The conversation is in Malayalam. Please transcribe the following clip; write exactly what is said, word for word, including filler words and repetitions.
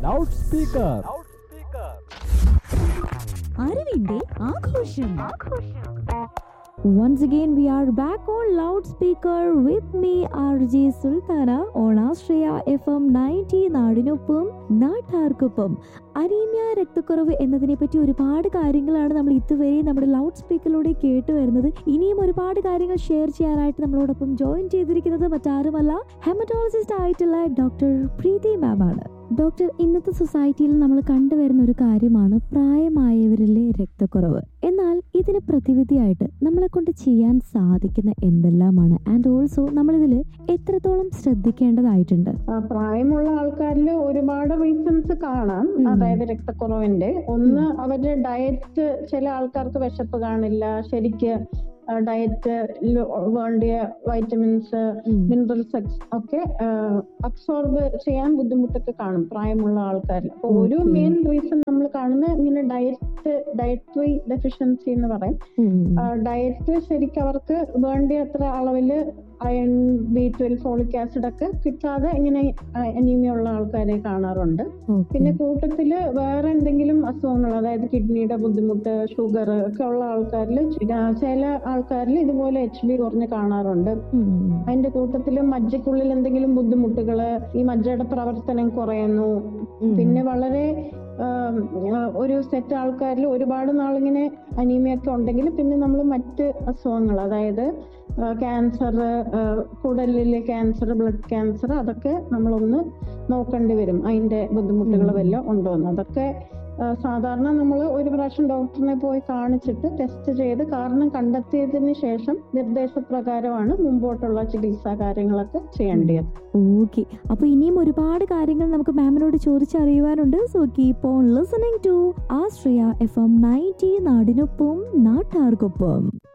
Loud speaker. അറിവിന്റെ ആഘോഷം. Once again we are back on loudspeaker with me R J Sultana on Astraya F M ninety നാടിനൊപ്പം നാട്ടാർക്കൊപ്പം. അനീമിയ രക്തക്കുറവ് എന്നതിനെ പറ്റി ഒരുപാട് കാര്യങ്ങളാണ് നമ്മൾ ഇതുവരെ നമ്മുടെ ലൗഡ് സ്പീക്കറിലൂടെ കേട്ട് വരുന്നത്. ഇനിയും ഒരുപാട് കാര്യങ്ങൾ ഷെയർ ചെയ്യാനായിട്ട് നമ്മളോടൊപ്പം ജോയിൻ ചെയ്തിരിക്കുന്നത് മറ്റാരുമല്ല, ഹെമറ്റോളജിസ്റ്റ് ആയിട്ടുള്ള ഡോക്ടർ പ്രീതി മാം ആണ്. ഡോക്ടർ, ഇന്നത്തെ സൊസൈറ്റിയിൽ നമ്മൾ കണ്ടുവരുന്ന ഒരു കാര്യമാണ് പ്രായമായവരിലെ രക്തക്കുറവ്. എന്നാൽ ഇതിന് പ്രതിവിധിയായിട്ട് നമ്മളെ കൊണ്ട് ചെയ്യാൻ സാധിക്കുന്ന എന്തെല്ലാമാണ്, ആൻഡ് ഓൾസോ നമ്മളിതിൽ എത്രത്തോളം ശ്രദ്ധിക്കേണ്ടതായിട്ടുണ്ട്? പ്രായമുള്ള ആൾക്കാരിൽ ഒരുപാട് റീസൺസ് കാണാം. അതായത് രക്തക്കുറവിന്റെ ഒന്ന്, അവരുടെ ഡയറ്റ്, ചില ആൾക്കാർക്ക് വിശപ്പ് കാണില്ല, ശരിക്ക് ഡയറ്റ് വേണ്ടിയ വൈറ്റമിൻസ്, മിനറൽസ് ഒക്കെ അബ്സോർബ് ചെയ്യാൻ ബുദ്ധിമുട്ടൊക്കെ കാണും പ്രായമുള്ള ആൾക്കാരിൽ. അപ്പൊ ഒരു മെയിൻ റീസൺ നമ്മൾ കാണുന്നത് ഇങ്ങനെ ഡയറ്റ് ഡയറ്ററി ഡെഫിഷ്യൻസി എന്ന് പറയും. ഡയറ്റ് ശരിക്കും അവർക്ക് വേണ്ടിയ അത്ര അളവില് iron, B twelve, folic acid ഒക്കെ കിട്ടാതെ ഇങ്ങനെ അനീമിയ ഉള്ള ആൾക്കാരെ കാണാറുണ്ട്. പിന്നെ കൂട്ടത്തില് വേറെ എന്തെങ്കിലും അസുഖങ്ങൾ, അതായത് കിഡ്നിയുടെ ബുദ്ധിമുട്ട്, ഷുഗർ ഒക്കെ ഉള്ള ആൾക്കാരിൽ, ചില ആൾക്കാരിൽ ഇതുപോലെ എച്ച് ബി കുറഞ്ഞ് കാണാറുണ്ട്. അതിന്റെ കൂട്ടത്തില് മജ്ജക്കുള്ളിൽ എന്തെങ്കിലും ബുദ്ധിമുട്ടുകള്, ഈ മജ്ജയുടെ പ്രവർത്തനം കുറയുന്നു. പിന്നെ വളരെ ഒരു സെറ്റ് ആൾക്കാരിൽ ഒരുപാട് നാളിങ്ങനെ അനീമിയ ഒക്കെ ഉണ്ടെങ്കിൽ പിന്നെ നമ്മൾ മറ്റ് അസുഖങ്ങൾ, അതായത് ക്യാൻസർ, കുടലിലെ ക്യാൻസർ, ബ്ലഡ് ക്യാൻസർ, അതൊക്കെ നമ്മളൊന്ന് നോക്കേണ്ടി വരും. അതിന്റെ ബുദ്ധിമുട്ടുകൾ വല്ലതും ഉണ്ടോന്ന്. അതൊക്കെ സാധാരണ നമ്മൾ ഒരു പ്രാവശ്യം ഡോക്ടറിനെ പോയി കാണിച്ചിട്ട് ടെസ്റ്റ് ചെയ്ത് കാരണം കണ്ടെത്തിയതിന് ശേഷം നിർദ്ദേശപ്രകാരമാണ് മുമ്പോട്ടുള്ള ചികിത്സാ കാര്യങ്ങളൊക്കെ ചെയ്യേണ്ടത്. ഓക്കെ, അപ്പൊ ഇനിയും ഒരുപാട് കാര്യങ്ങൾ നമുക്ക് മാമിനോട് ചോദിച്ചറിയുവാനുണ്ട്. So keep on listening to Austria F M ninety നാടിനൊപ്പം നാട്ടാർക്കൊപ്പം.